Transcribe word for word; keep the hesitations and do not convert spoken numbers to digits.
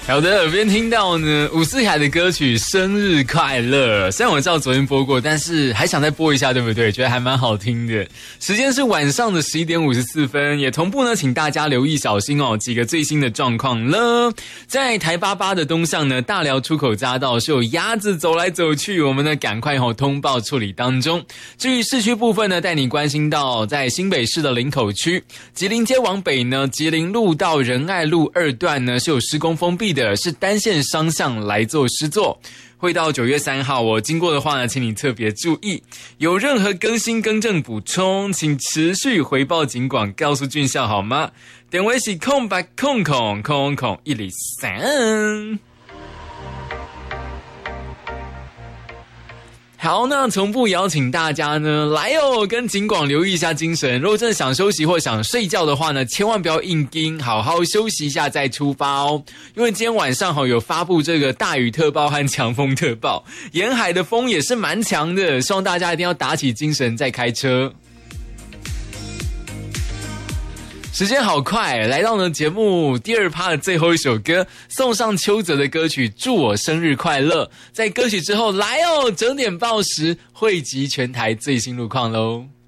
好的，耳边听到呢伍思凯的歌曲《生日快乐》，虽然我知道昨天播过，但是还想再播一下，对不对？觉得还蛮好听的。时间是晚上的十一点五十四分，也同步呢，请大家留意小心哦，几个最新的状况了。在台八八的东向呢，大寮出口匝道是有鸭子走来走去，我们呢赶快哦通报处理当中。至于市区部分呢，带你关心到在新北市的林口区，吉林街往北呢，吉林路到仁爱路二段呢是有施工封闭的。是单线双向来做施作，会到九月三号哦。经过的话呢，请你特别注意。有任何更新、更正、补充，请持续回报警广，告诉俊孝好吗？电话是空白空空空空一零三。好，那从不邀请大家呢来哦，跟警广留意一下精神。如果真的想休息或想睡觉的话呢，千万不要硬盯，好好休息一下再出发哦。因为今天晚上有发布这个大雨特报和强风特报，沿海的风也是蛮强的，希望大家一定要打起精神再开车。时间好快，来到呢节目第二趴的最后一首歌，送上邱泽的歌曲《祝我生日快乐》。在歌曲之后，来哦，整点报时汇集全台最新路况喽。